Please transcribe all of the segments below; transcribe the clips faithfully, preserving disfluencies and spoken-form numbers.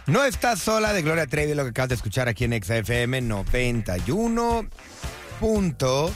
No estás sola de Gloria Trevi, lo que acabas de escuchar aquí en Exa F M noventa y uno punto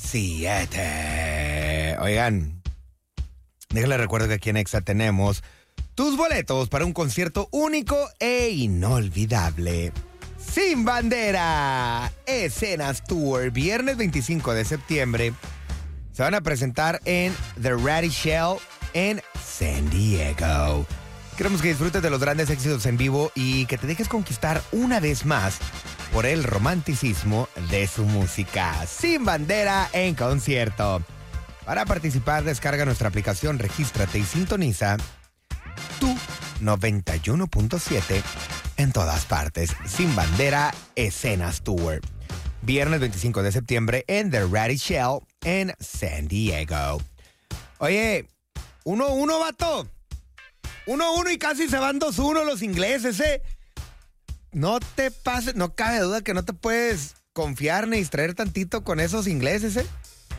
siete. Oigan, déjenles recuerdo que aquí en Exa tenemos tus boletos para un concierto único e inolvidable. Sin Bandera, Escenas Tour, viernes veinticinco de septiembre. Se van a presentar en The Ratty Shell en San Diego. Queremos que disfrutes de los grandes éxitos en vivo y que te dejes conquistar una vez más por el romanticismo de su música. Sin Bandera en concierto. Para participar, descarga nuestra aplicación, regístrate y sintoniza tu noventa y uno punto siete en todas partes. Sin Bandera, Escenas Tour. Viernes veinticinco de septiembre en The Ratty Shell en San Diego. Oye, uno uno, vato. uno uno y casi se van dos uno los ingleses, ¿eh? No te pases, no cabe duda que no te puedes confiar ni distraer tantito con esos ingleses, ¿eh?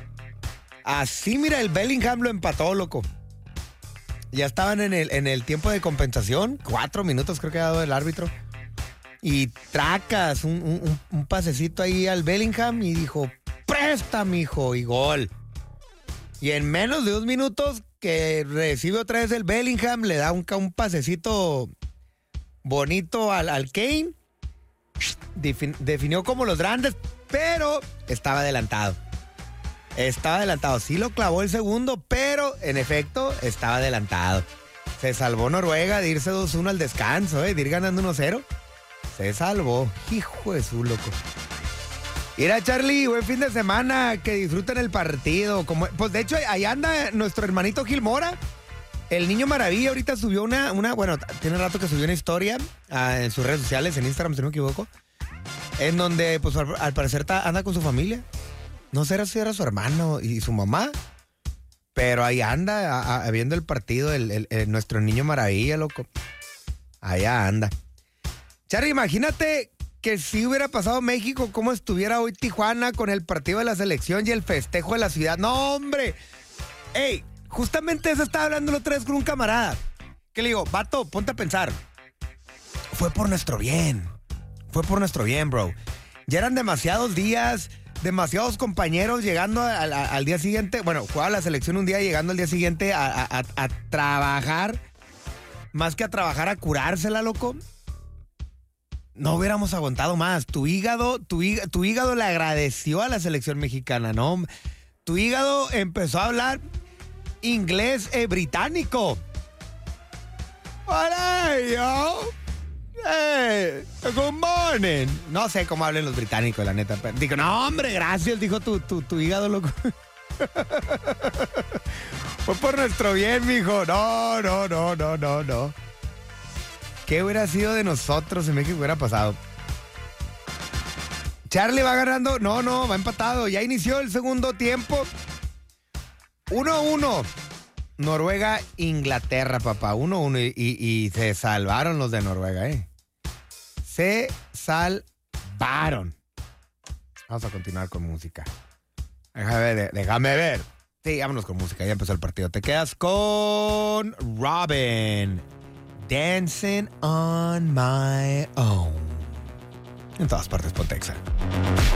Así, mira, el Bellingham lo empató, loco. Ya estaban en el, en el tiempo de compensación, cuatro minutos creo que ha dado el árbitro. Y tracas un, un, un pasecito ahí al Bellingham y dijo, presta, mijo, y gol. Y en menos de dos minutos que recibe otra vez el Bellingham, le da un, un pasecito bonito al, al Kane. Defin, definió como los grandes, pero estaba adelantado. Estaba adelantado. Sí lo clavó el segundo, pero en efecto estaba adelantado. Se salvó Noruega de irse dos uno al descanso, ¿eh? De ir ganando uno cero. Se salvó. Hijo de su loco. Mira, Charlie, buen fin de semana, que disfruten el partido. Como, pues de hecho, ahí anda nuestro hermanito Gil Mora, el niño maravilla. Ahorita subió una, una bueno, tiene rato que subió una historia uh, en sus redes sociales, en Instagram, si no me equivoco, en donde, pues al, al parecer ta, anda con su familia. No sé si era su hermano y su mamá, pero ahí anda a, a, viendo el partido, el, el, el, nuestro niño maravilla, loco. Allá anda. Charlie, imagínate que si hubiera pasado México, cómo estuviera hoy Tijuana con el partido de la selección y el festejo de la ciudad. ¡No, hombre! ¡Ey! Justamente eso estaba hablando la otra vez con un camarada. Que le digo, vato, ponte a pensar. Fue por nuestro bien. Fue por nuestro bien, bro. Ya eran demasiados días, demasiados compañeros llegando a, a, al día siguiente. Bueno, jugaba la selección un día, llegando al día siguiente a, a, a, a trabajar. Más que a trabajar, a curársela, loco. No hubiéramos aguantado más. Tu hígado, tu hígado, tu hígado le agradeció a la selección mexicana, ¿no? Tu hígado empezó a hablar inglés eh, británico. Hola, yo. Hey, good morning. No sé cómo hablen los británicos, la neta. Digo, no, hombre, gracias, dijo tu, tu, tu hígado, loco. Fue por nuestro bien, mijo. No, no, no, no, no, no. ¿Qué hubiera sido de nosotros si México hubiera pasado? Charlie va ganando. No, no, va empatado. Ya inició el segundo tiempo. uno uno. Noruega, Inglaterra, papá. uno uno. Y, y, y se salvaron los de Noruega, ¿eh? Se salvaron. Vamos a continuar con música. Déjame ver. Déjame ver. Sí, vámonos con música. Ya empezó el partido. Te quedas con Robin. Dancing on my own. En todas partes, Pontexa.